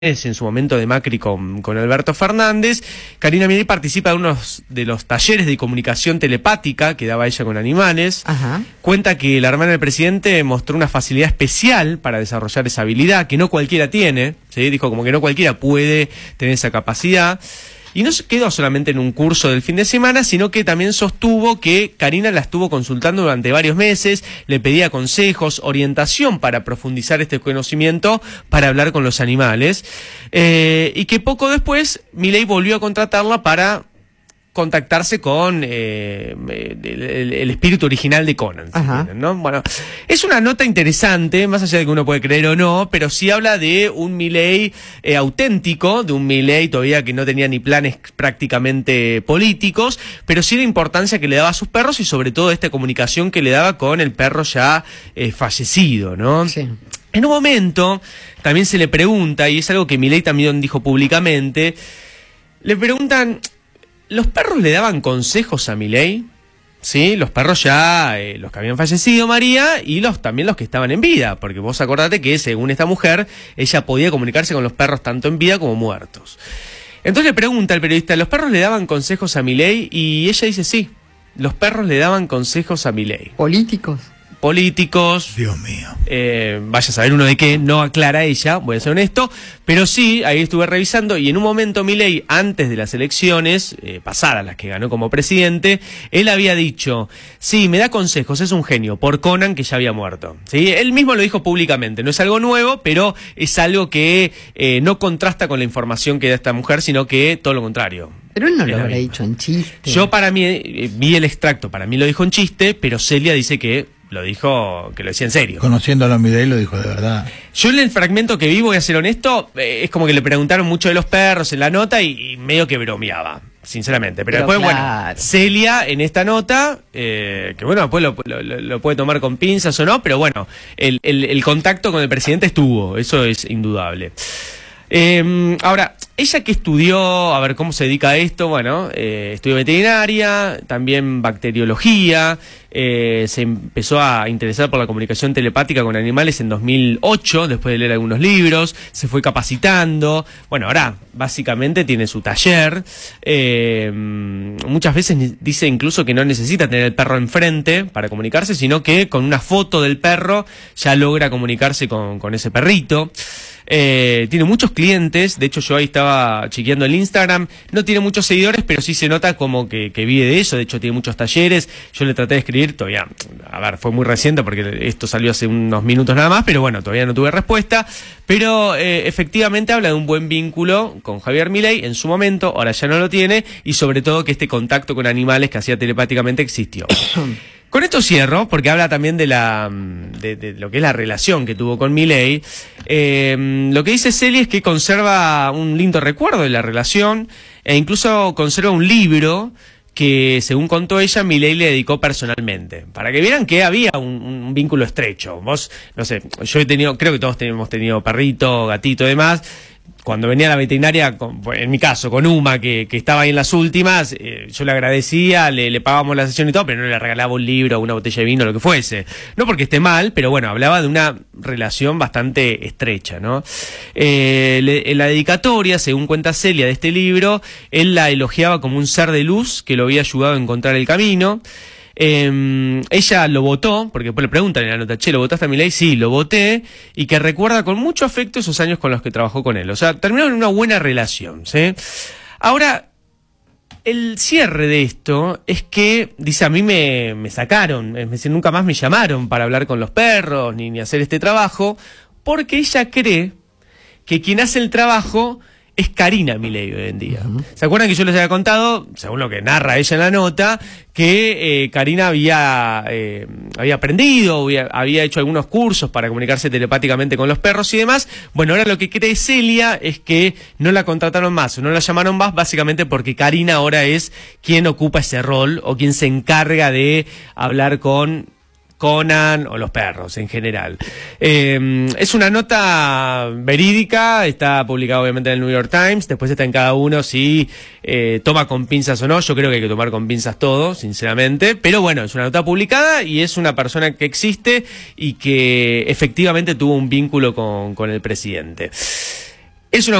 en su momento de Macri con Alberto Fernández. Karina Milei participa de uno de los talleres de comunicación telepática que daba ella con animales. Ajá. Cuenta que la hermana del presidente mostró una facilidad especial para desarrollar esa habilidad, que no cualquiera tiene, ¿sí? Dijo como que no cualquiera puede tener esa capacidad. Y no se quedó solamente en un curso del fin de semana, sino que también sostuvo que Karina la estuvo consultando durante varios meses, le pedía consejos, orientación para profundizar este conocimiento, para hablar con los animales, y que poco después Milei volvió a contratarla para contactarse con el espíritu original de Conan, ¿no? Bueno, es una nota interesante, más allá de que uno puede creer o no, pero sí habla de un Milei auténtico, de un Milei todavía que no tenía ni planes prácticamente políticos, pero sí la importancia que le daba a sus perros y sobre todo esta comunicación que le daba con el perro ya fallecido, ¿no? Sí. En un momento también se le pregunta, y es algo que Milei también dijo públicamente, le preguntan: ¿los perros le daban consejos a Milei? Sí, los perros ya, los que habían fallecido, María, y también los que estaban en vida, porque vos acordate que según esta mujer, ella podía comunicarse con los perros tanto en vida como muertos. Entonces le pregunta al periodista: ¿los perros le daban consejos a Milei? Y ella dice: sí, los perros le daban consejos a Milei. Políticos. Dios mío. Vaya a saber uno de qué, no aclara ella, voy a ser honesto, pero sí, ahí estuve revisando, y en un momento Milei, antes de las elecciones, pasadas las que ganó como presidente, él había dicho: sí, me da consejos, es un genio, por Conan, que ya había muerto. ¿Sí? Él mismo lo dijo públicamente, no es algo nuevo, pero es algo que no contrasta con la información que da esta mujer, sino que todo lo contrario. Pero él no lo habrá dicho en chiste. Yo para mí, vi el extracto, para mí lo dijo en chiste, pero Celia dice que lo dijo, que lo decía en serio. Conociéndolo a Milei lo dijo de verdad. Yo en el fragmento que vi, voy a ser honesto, es como que le preguntaron mucho de los perros en la nota y medio que bromeaba, sinceramente. Pero después, claro, bueno, Celia en esta nota, que bueno, después lo puede tomar con pinzas o no, pero bueno, el contacto con el presidente estuvo, eso es indudable. Ahora, ella que estudió, a ver cómo se dedica a esto, bueno, estudió veterinaria, también bacteriología, se empezó a interesar por la comunicación telepática con animales en 2008, después de leer algunos libros, se fue capacitando, bueno, ahora básicamente tiene su taller, muchas veces dice incluso que no necesita tener el perro enfrente para comunicarse, sino que con una foto del perro ya logra comunicarse con ese perrito. Tiene muchos clientes, de hecho yo ahí estaba chequeando el Instagram, no tiene muchos seguidores, pero sí se nota como que vive de eso, de hecho tiene muchos talleres, yo le traté de escribir, todavía, a ver, fue muy reciente porque esto salió hace unos minutos nada más, pero bueno, todavía no tuve respuesta, pero efectivamente habla de un buen vínculo con Javier Milei en su momento, ahora ya no lo tiene, y sobre todo que este contacto con animales que hacía telepáticamente existió. Con esto cierro, porque habla también de lo que es la relación que tuvo con Milei. Lo que dice Celia es que conserva un lindo recuerdo de la relación, e incluso conserva un libro que, según contó ella, Milei le dedicó personalmente, para que vieran que había un vínculo estrecho. Vos, no sé, yo he tenido, creo que todos hemos tenido perrito, gatito y demás. Cuando venía a la veterinaria, en mi caso, con Uma, que estaba ahí en las últimas, yo le agradecía, le pagábamos la sesión y todo, pero no le regalaba un libro, una botella de vino, lo que fuese. No porque esté mal, pero bueno, hablaba de una relación bastante estrecha, ¿no? En la dedicatoria, según cuenta Celia de este libro, él la elogiaba como un ser de luz que lo había ayudado a encontrar el camino. Ella lo votó, porque después le preguntan en la nota: che, ¿lo votaste a Milei? Sí, lo voté, y que recuerda con mucho afecto esos años con los que trabajó con él. O sea, terminaron en una buena relación, ¿sí? Ahora, el cierre de esto es que, dice, a mí me sacaron, es decir, nunca más me llamaron para hablar con los perros, ni hacer este trabajo, porque ella cree que quien hace el trabajo es Karina Milei hoy en día. ¿Se acuerdan que yo les había contado, según lo que narra ella en la nota, que Karina había aprendido, había hecho algunos cursos para comunicarse telepáticamente con los perros y demás? Bueno, ahora lo que cree Celia es que no la contrataron más o no la llamaron más, básicamente porque Karina ahora es quien ocupa ese rol o quien se encarga de hablar con Conan o los perros en general. Es una nota verídica, está publicada obviamente en el New York Times, después está en cada uno si toma con pinzas o no. Yo creo que hay que tomar con pinzas todo, sinceramente, pero bueno, es una nota publicada y es una persona que existe y que efectivamente tuvo un vínculo con el presidente. Es una